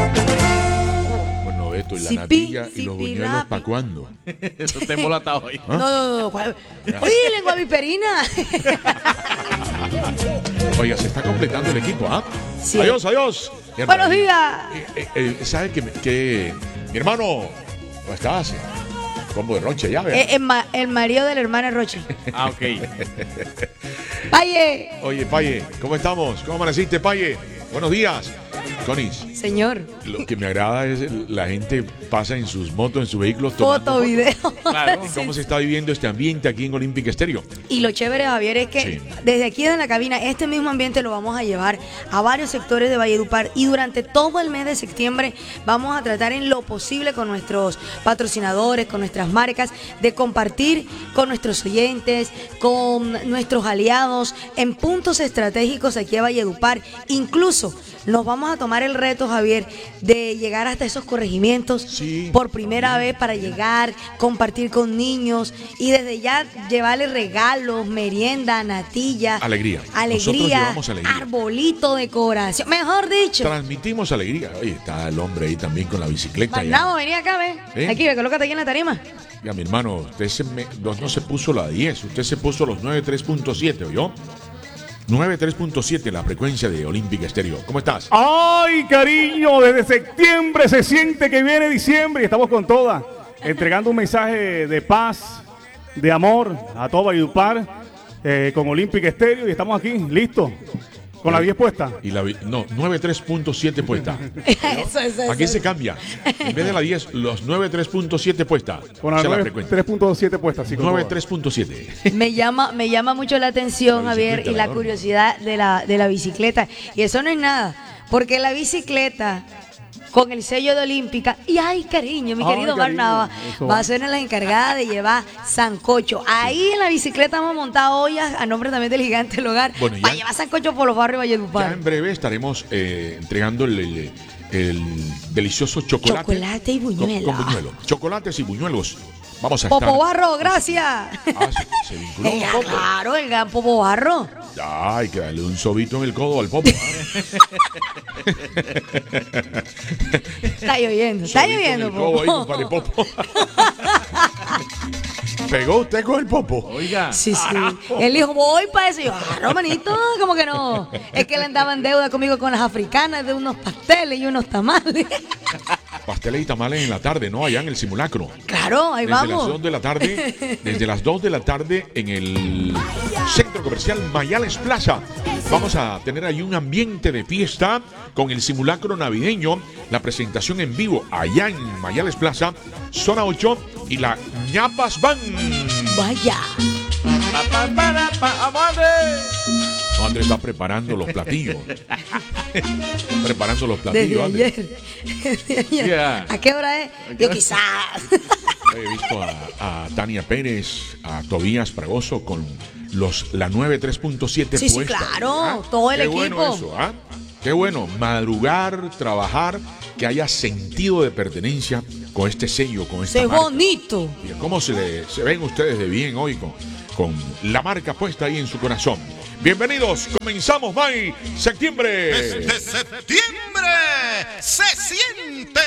Bueno, esto y la natilla y los buñuelos, ¿para cuándo? Eso te embolatado hoy. ¿Ah? No. Oye, lengua viperina. Oiga, se está completando el equipo, ¿ah? Sí. Adiós. Buenos días. ¿Sabe que mi hermano no estás? Combo de Roche ya, ¿verdad? El marido del hermano Roche. Ah, ok. Paye. Oye, Paye, ¿cómo estamos? ¿Cómo amaneciste, Paye? Buenos días. Conis, Señor. lo que me agrada es la gente pasa en sus motos, en sus vehículos tomando Foto, video. Claro. fotos. ¿Cómo se está viviendo este ambiente aquí en Olympic Estéreo? Y lo chévere, Javier, es que Sí. desde aquí en la cabina, este mismo ambiente lo vamos a llevar a varios sectores de Valledupar y durante todo el mes de septiembre vamos a tratar en lo posible con nuestros patrocinadores, con nuestras marcas, de compartir con nuestros oyentes, con nuestros aliados en puntos estratégicos aquí a Valledupar. Incluso nos vamos a tomar el reto, Javier, de llegar hasta esos corregimientos Sí. por primera vez para llegar, compartir con niños y desde ya llevarles regalos, merienda, natilla. Alegría. Nosotros llevamos alegría. Arbolito, decoración, mejor dicho. Transmitimos alegría. Oye, está el hombre ahí también con la bicicleta. Magnamo, vení acá, ve. ¿Eh? Aquí, ve, colócate aquí en la tarima. Ya, mi hermano, usted no se puso la 10, usted se puso los 93.7, ¿oyó? 93.7, la frecuencia de Olympic Estéreo. ¿Cómo estás? ¡Ay, cariño! Desde septiembre se siente que viene diciembre y estamos con toda. Entregando un mensaje de paz, de amor a todo Valledupar con Olympic Estéreo y estamos aquí, listos, con la 10 puesta. Y no, 93.7 puesta. Eso. Aquí se cambia. En vez de la 10, los 93.7 puesta. Con la Esa es la 9, frecuencia. 3.7 puesta. Así con toda. 93.7. Me llama mucho la atención, La Javier, bicicleta, y la ¿no? curiosidad de la bicicleta. Y eso no es nada, porque la bicicleta con el sello de Olímpica, y ay, cariño, mi Ay, querido cariño, Barnaba, eso va va. a ser la encargada de llevar sancocho. Ahí en la bicicleta hemos montado ollas a nombre también del Gigante del Hogar Bueno, ya- para llevar sancocho por los barrios de Ya Valledupar. en breve estaremos entregando el delicioso chocolate. Chocolate y buñuelo. Con buñuelos. Chocolates y buñuelos. Vamos a estar. Popo Barro, gracias. Ah, se vinculó un Oiga, popo. claro, el gran Popo Barro. Ya, hay que darle un sobito en el codo al popo. Está lloviendo, Sobito en el codo ahí, Popo. compadre Popo. ¿Pegó usted con el popo? Oiga. Sí. Él dijo, voy para eso. Y yo, no, manito, como que no. Es que él andaba en deuda conmigo con las africanas de unos pasteles y unos tamales. Pasteles y tamales en la tarde, ¿no? Allá en el simulacro. Claro, ahí Desde las vamos. 2 de la tarde, desde las 2 de la tarde en el Centro Comercial Mayales Plaza. Vamos a tener ahí un ambiente de fiesta con el simulacro navideño, la presentación en vivo allá en Mayales Plaza, zona 8 y la ñapas van. Vaya. No, Andrés está preparando los platillos. Preparando los Desde platillos, Andrés. ayer. Desde ayer. Yeah. ¿A qué hora es? Yo quizás. He visto a Tania Pérez, a Tobías Fragoso con la 93.7 Sí, puesta. claro, todo el Qué equipo. bueno eso, ¿ah? Qué bueno, madrugar, trabajar, que haya sentido de pertenencia con este sello, con esta ¡Qué marca. bonito! Y ¿cómo se ven ustedes de bien hoy con la marca puesta ahí en su corazón? Bienvenidos, comenzamos, May, septiembre. Desde septiembre se siente